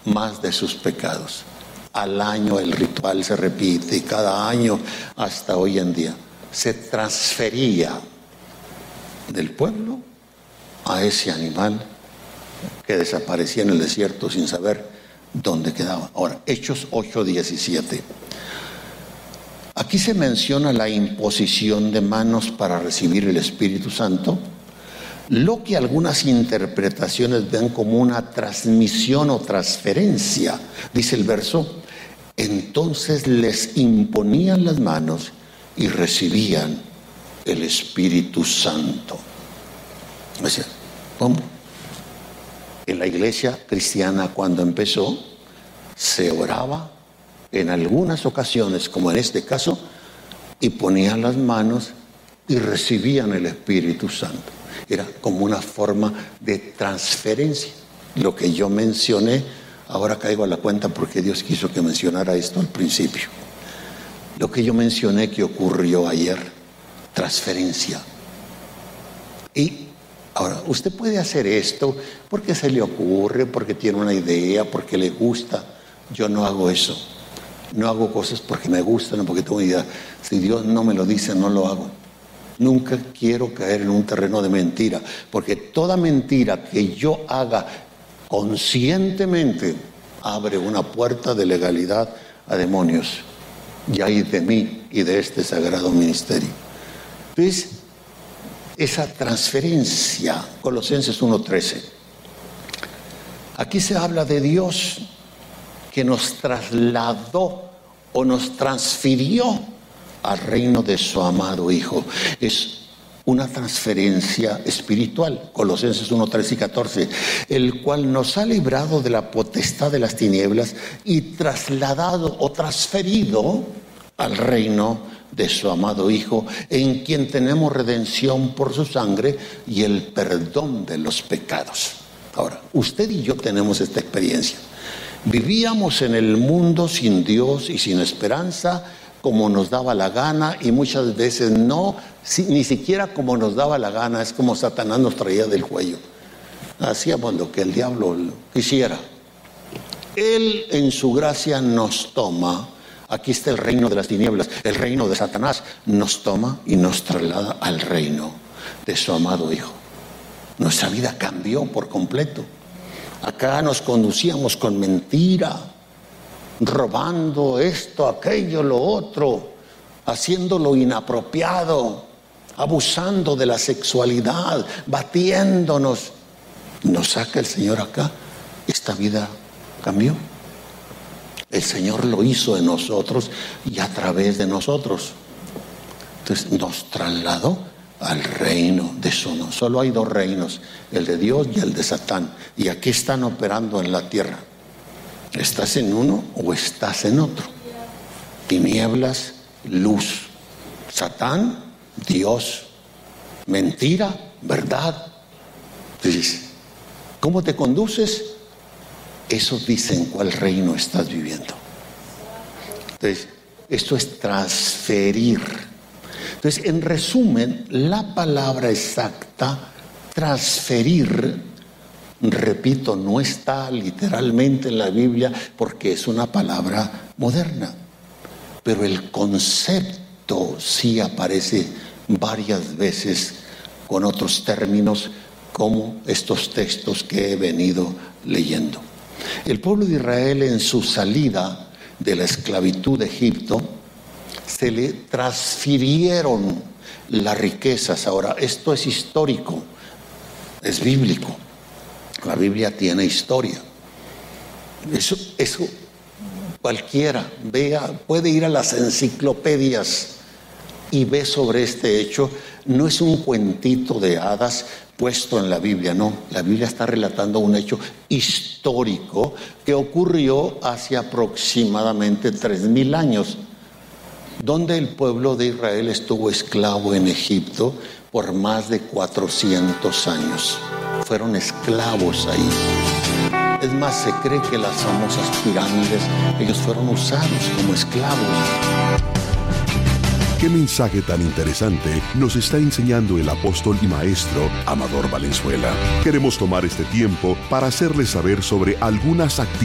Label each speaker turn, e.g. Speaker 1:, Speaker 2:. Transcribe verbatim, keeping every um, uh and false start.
Speaker 1: más de sus pecados. Al año el ritual se repite y cada año hasta hoy en día se transfería del pueblo a ese animal que desaparecía en el desierto sin saber dónde quedaba. Ahora, Hechos ocho diecisiete. Aquí se menciona la imposición de manos para recibir el Espíritu Santo, lo que algunas interpretaciones ven como una transmisión o transferencia. Dice el verso: entonces les imponían las manos y recibían el Espíritu Santo. O sea, ¿cómo? En la iglesia cristiana, cuando empezó, se oraba en algunas ocasiones, como en este caso, y ponían las manos y recibían el Espíritu Santo. Era como una forma de transferencia. Lo que yo mencioné, ahora caigo a la cuenta porque Dios quiso que mencionara esto al principio. Lo que yo mencioné que ocurrió ayer, transferencia. Y ahora, usted puede hacer esto porque se le ocurre, porque tiene una idea, porque le gusta. Yo no hago eso. No hago cosas porque me gustan o porque tengo una idea. Si Dios no me lo dice, no lo hago. Nunca quiero caer en un terreno de mentira, porque toda mentira que yo haga conscientemente abre una puerta de legalidad a demonios. Y hay de mí y de este sagrado ministerio. Entonces, esa transferencia, Colosenses uno trece. Aquí se habla de Dios que nos trasladó o nos transfirió al reino de su amado Hijo. Es una transferencia espiritual. Colosenses uno trece y catorce. El cual nos ha librado de la potestad de las tinieblas y trasladado o transferido al reino de su amado Hijo, en quien tenemos redención por su sangre y el perdón de los pecados. Ahora, usted y yo tenemos esta experiencia. Vivíamos en el mundo sin Dios y sin esperanza, como nos daba la gana, y muchas veces no, si, ni siquiera como nos daba la gana. Es como Satanás nos traía del cuello. Hacíamos lo que el diablo quisiera. Él en su gracia nos toma. Aquí está el reino de las tinieblas, el reino de Satanás. Nos toma y nos traslada al reino de su amado Hijo. Nuestra vida cambió por completo. Acá nos conducíamos con mentira, robando esto, aquello, lo otro, haciendo lo inapropiado, abusando de la sexualidad, batiéndonos. Nos saca el Señor acá. Esta vida cambió. El Señor lo hizo en nosotros y a través de nosotros. Entonces nos trasladó al reino de su no. Solo hay dos reinos, el de Dios y el de Satán. Y aquí están operando en la tierra. ¿Estás en uno o estás en otro? Tinieblas, luz. Satán, Dios. Mentira, verdad. Entonces, ¿cómo te conduces? Eso dice en cuál reino estás viviendo. Entonces, esto es transferir. Entonces, en resumen, la palabra exacta, transferir, repito, no está literalmente en la Biblia porque es una palabra moderna, pero el concepto sí aparece varias veces con otros términos, como estos textos que he venido leyendo. El pueblo de Israel, en su salida de la esclavitud de Egipto, se le transfirieron las riquezas. Ahora, esto es histórico, es bíblico. La Biblia tiene historia. Eso, eso cualquiera vea, puede ir a las enciclopedias y ve sobre este hecho. No es un cuentito de hadas puesto en la Biblia, no. La Biblia está relatando un hecho histórico que ocurrió hace aproximadamente tres mil años, donde el pueblo de Israel estuvo esclavo en Egipto por más de cuatrocientos años. Fueron esclavos ahí. Es más, se cree que las famosas pirámides, ellos fueron usados como esclavos.
Speaker 2: ¿Qué mensaje tan interesante nos está enseñando el apóstol y maestro Amador Valenzuela? Queremos tomar este tiempo para hacerles saber sobre algunas actividades